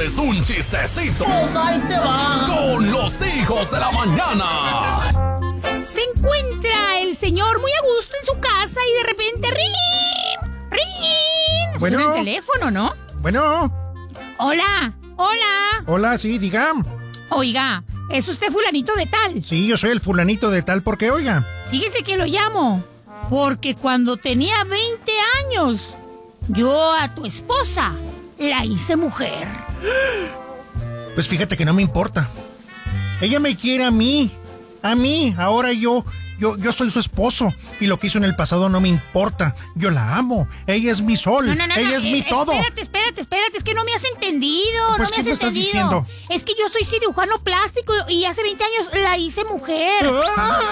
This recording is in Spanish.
es un chistecito. Pues ahí te va. Con los hijos de la mañana. Se encuentra el señor muy a gusto en su casa y de repente ¡rin! ¡Rin! Bueno. Suena el teléfono, ¿no? Bueno. Hola. Hola, sí, diga. Oiga, ¿es usted fulanito de tal? Sí, yo soy el fulanito de tal porque, oiga. Fíjese que lo llamo porque cuando tenía 20 años, yo a tu esposa la hice mujer. Pues fíjate que no me importa. Ella me quiere a mí. Ahora yo soy su esposo. Y lo que hizo en el pasado no me importa. Yo la amo. Ella es mi sol. Ella es mi todo. Espérate. Es que no me has entendido. Pues, no me ¿qué has me estás entendido. diciendo? Es que yo soy cirujano plástico y hace 20 años la hice mujer.